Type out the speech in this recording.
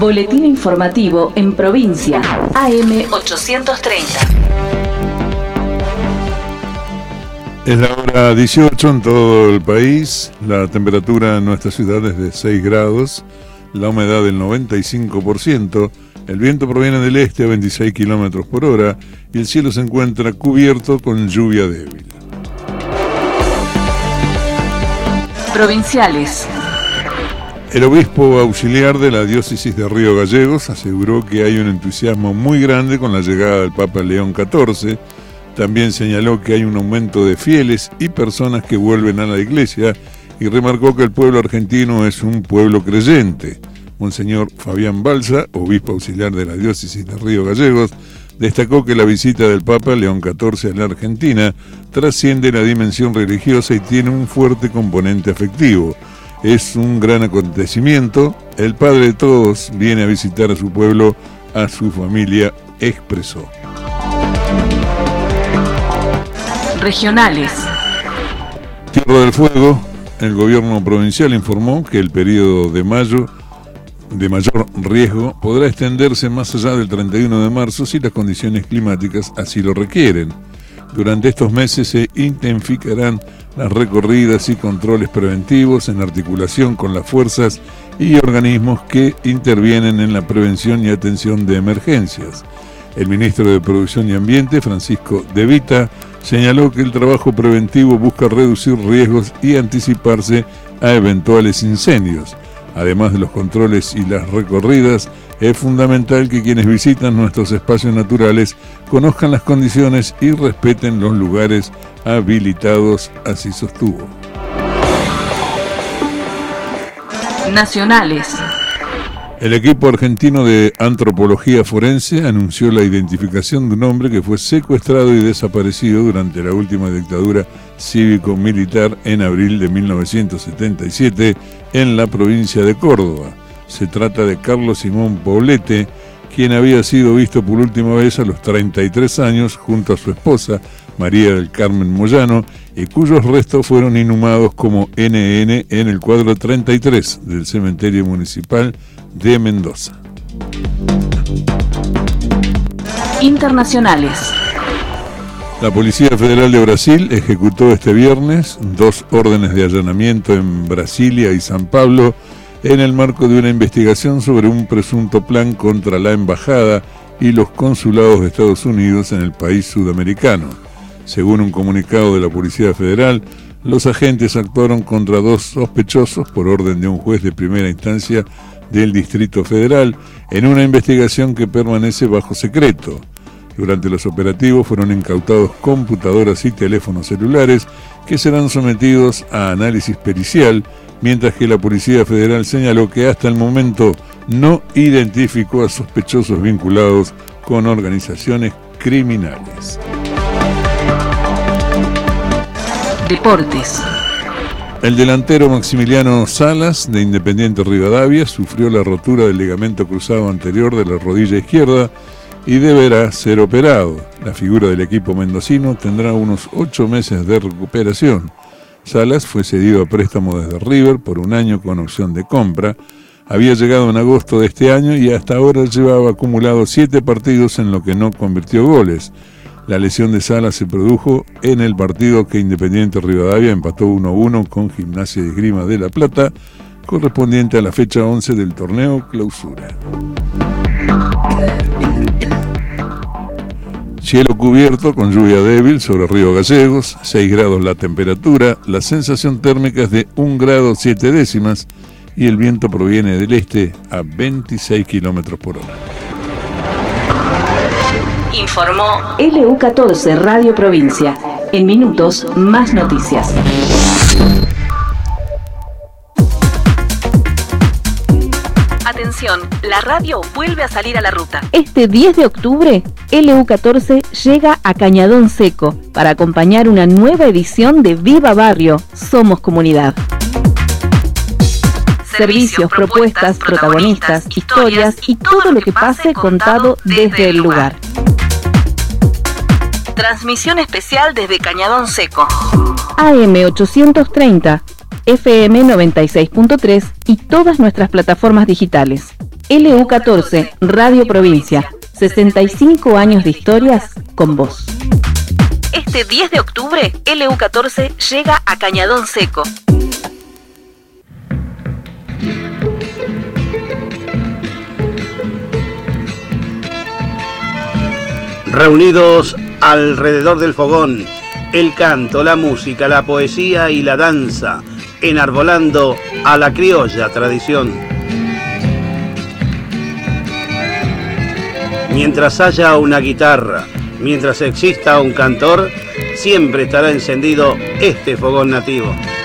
Boletín informativo en provincia. AM830. Es la hora 18 en todo el país. La temperatura en nuestra ciudad es de 6 grados. La humedad del 95%. El viento proviene del este a 26 kilómetros por hora. Y el cielo se encuentra cubierto con lluvia débil. Provinciales. El obispo auxiliar de la diócesis de Río Gallegos aseguró que hay un entusiasmo muy grande con la llegada del Papa León XIV. También señaló que hay un aumento de fieles y personas que vuelven a la iglesia y remarcó que el pueblo argentino es un pueblo creyente. Monseñor Fabián Balsa, obispo auxiliar de la diócesis de Río Gallegos, destacó que la visita del Papa León XIV a la Argentina trasciende la dimensión religiosa y tiene un fuerte componente afectivo. Es un gran acontecimiento. El Padre de todos viene a visitar a su pueblo, a su familia, expresó. Regionales. Tierra del Fuego. El gobierno provincial informó que el periodo de mayor riesgo podrá extenderse más allá del 31 de marzo si las condiciones climáticas así lo requieren. Durante estos meses se intensificarán las recorridas y controles preventivos en articulación con las fuerzas y organismos que intervienen en la prevención y atención de emergencias. El ministro de Producción y Ambiente, Francisco De Vita, señaló que el trabajo preventivo busca reducir riesgos y anticiparse a eventuales incendios. Además de los controles y las recorridas, es fundamental que quienes visitan nuestros espacios naturales conozcan las condiciones y respeten los lugares habilitados, así sostuvo. Nacionales. El equipo argentino de antropología forense anunció la identificación de un hombre que fue secuestrado y desaparecido durante la última dictadura cívico-militar en abril de 1977 en la provincia de Córdoba. Se trata de Carlos Simón Poblete, quien había sido visto por última vez a los 33 años junto a su esposa, María del Carmen Moyano, y cuyos restos fueron inhumados como NN en el cuadro 33 del cementerio municipal de Mendoza. Internacionales. La Policía Federal de Brasil ejecutó este viernes 2 órdenes de allanamiento en Brasilia y San Pablo en el marco de una investigación sobre un presunto plan contra la embajada y los consulados de Estados Unidos en el país sudamericano. Según un comunicado de la Policía Federal, los agentes actuaron contra 2 sospechosos por orden de un juez de primera instancia del Distrito Federal en una investigación que permanece bajo secreto. Durante los operativos fueron incautados computadoras y teléfonos celulares que serán sometidos a análisis pericial, mientras que la Policía Federal señaló que hasta el momento no identificó a sospechosos vinculados con organizaciones criminales. Deportes. El delantero Maximiliano Salas, de Independiente Rivadavia, sufrió la rotura del ligamento cruzado anterior de la rodilla izquierda y deberá ser operado. La figura del equipo mendocino tendrá unos 8 meses de recuperación. Salas fue cedido a préstamo desde River por 1 año con opción de compra. Había llegado en agosto de este año y hasta ahora llevaba acumulado 7 partidos en lo que no convirtió goles. La lesión de Salas se produjo en el partido que Independiente Rivadavia empató 1-1 con Gimnasia de Esgrima de La Plata, correspondiente a la fecha 11 del torneo Clausura. Cielo cubierto con lluvia débil sobre Río Gallegos, 6 grados la temperatura, la sensación térmica es de 1 grado 7 décimas y el viento proviene del este a 26 kilómetros por hora. Informó LU14 Radio Provincia. En minutos, más noticias. Atención, la radio vuelve a salir a la ruta. Este 10 de octubre, LU14 llega a Cañadón Seco para acompañar una nueva edición de Viva Barrio, Somos Comunidad. Servicios, propuestas, protagonistas, historias y todo lo que pase contado desde el lugar. Transmisión especial desde Cañadón Seco. AM830, FM 96.3 y todas nuestras plataformas digitales. LU14, Radio Provincia. 65 años de historias con vos. Este 10 de octubre, LU14 llega a Cañadón Seco. Reunidos alrededor del fogón, el canto, la música, la poesía y la danza, enarbolando a la criolla tradición. Mientras haya una guitarra, mientras exista un cantor, siempre estará encendido este fogón nativo.